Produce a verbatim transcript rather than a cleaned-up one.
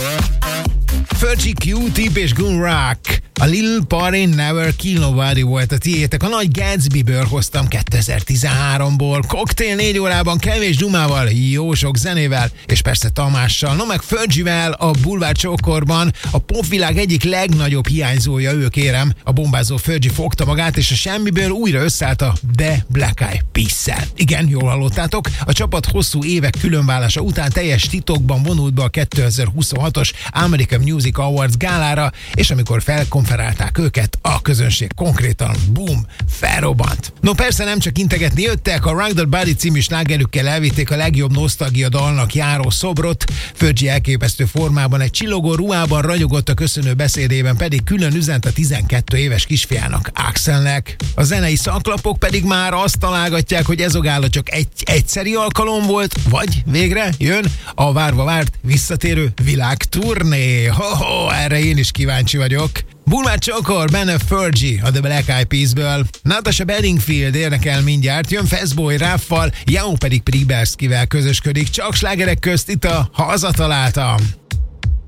Fergie, Q-Tip és Gun Rock. A Lil Party Never Kill Nobody volt a tiétek. A Nagy Gatsby-ből hoztam kétezer-tizenháromból. Cocktail négy órában kevés dumával, jó sok zenével, és persze Tamással. No meg Fergie-vel a Bulvár Csókorban a popvilág egyik legnagyobb hiányzója ő, kérem. A bombázó Fergie fogta magát, és a semmiből újra összeállt a The Black Eyed Peas-szel. Igen, jól hallottátok. A csapat hosszú évek különválása után teljes titokban vonult be a kétezer-huszonhatos American Music Awards gálára, és amikor felkonferálták őket, a közönség konkrétan boom, felrobbant. No persze nem csak integetni jöttek, a Rock That Body című slágerükkel elvitték a legjobb nosztalgia dalnak járó szobrot. Fergie elképesztő formában egy csillogó ruhában ragyogott, a köszönő beszédében pedig külön üzent a tizenkét éves kisfiának, Axelnek. A zenei szaklapok pedig már azt találgatják, hogy ez a gála csak egy egyszeri alkalom volt, vagy végre jön a várva várt visszatérő világturné. Ho-ho, erre én is kíváncsi vagyok. Bulvár Csokor, benne Fergie, a The Black Eyed Peas-ből. Natasha Bedingfield érdekel mindjárt, jön Fastboy Raffal, Jau pedig Priberskivel közösködik, csak slágerek közt itt a Hazataláltam.